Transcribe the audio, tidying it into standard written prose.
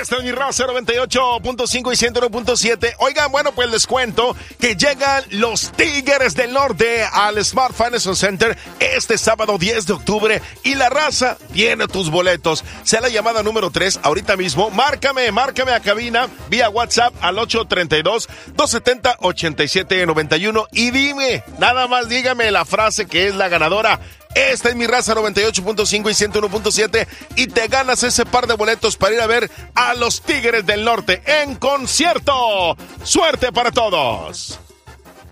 Esta es mi raza 98.5 y 101.7. Oigan, bueno, pues les cuento que llegan los Tigres del Norte al Smart Financial Center este sábado 10 de octubre y la raza tiene tus boletos. Sea la llamada número 3 ahorita mismo. Márcame a cabina vía WhatsApp al 832-270-8791 y dime, nada más dígame la frase que es la ganadora. Esta es mi raza 98.5 y 101.7 y te ganas ese par de boletos para ir a ver a los Tigres del Norte en concierto. ¡Suerte para todos!